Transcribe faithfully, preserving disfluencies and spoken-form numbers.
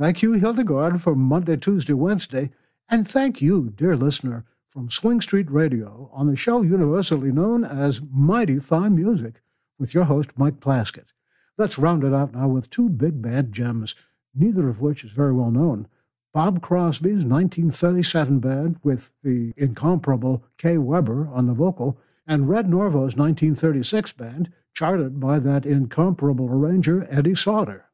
Thank you, Hildegard, for Monday, Tuesday, Wednesday. And thank you, dear listener, from Swing Street Radio on the show universally known as Mighty Fine Music with your host, Mike Plaskett. Let's round it out now with two big band gems, neither of which is very well known. Bob Crosby's nineteen thirty-seven band with the incomparable Kay Weber on the vocal, and Red Norvo's nineteen thirty-six band, charted by that incomparable arranger Eddie Sauter.